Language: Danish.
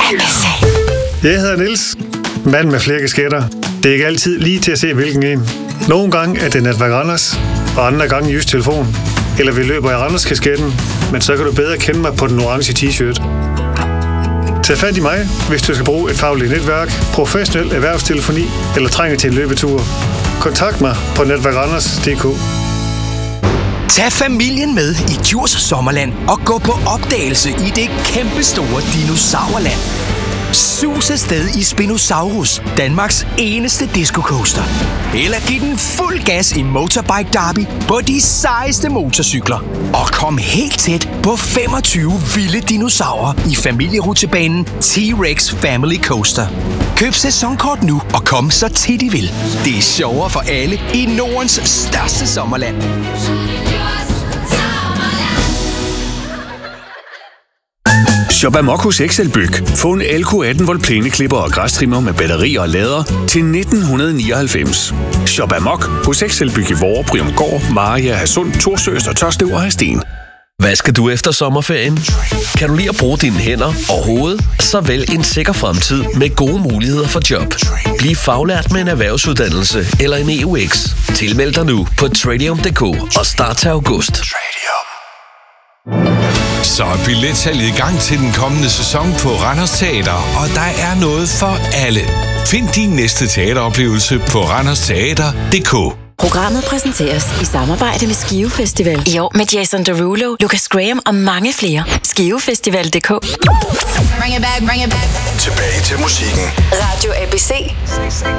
Jeg hedder Niels, mand med flere kasketter. Det er ikke altid lige til at se, hvilken en. Nogle gange er det Netværk Randers, og andre gange Jysk Telefon. Eller vi løber i Randers-kasketten, men så kan du bedre kende mig på den orange t-shirt. Tag fat i mig, hvis du skal bruge et fagligt netværk, professionel erhvervstelefoni eller trænger til en løbetur. Kontakt mig på netværkranders.dk. Tag familien med i Djurs Sommerland og gå på opdagelse i det kæmpestore dinosaurland. Sus afsted i Spinosaurus, Danmarks eneste disco-coaster. Eller giv den fuld gas i Motorbike Derby på de sejeste motorcykler. Og kom helt tæt på 25 vilde dinosaurer i familierutsjebanen T-Rex Family Coaster. Køb sæsonkort nu og kom så tit I vil. Det er sjovere for alle i Nordens største sommerland. Shop Amok hos Excelbyg. Få en LK18 volt plæneklipper og græstrimmer med batteri og lader til 1999. Shop Amok hos Excelbyg i Vorre, Bryumgård, Maria, Hadsund, Torsøs og Tørslev og Hadsten. Hvad skal du efter sommerferien? Kan du lide at bruge dine hænder og hoved? Så vælg en sikker fremtid med gode muligheder for job. Bliv faglært med en erhvervsuddannelse eller en EUX. Tilmeld dig nu på Tradium.dk og start til august. Så er billetsalget i gang til den kommende sæson på Randers Teater, og der er noget for alle. Find din næste teateroplevelse på randersteater.dk. Programmet præsenteres i samarbejde med Skive Festival. I år med Jason Derulo, Lucas Graham og mange flere. Skivefestival.dk. Bring it back, bring it back. Tilbage til musikken. Radio ABC.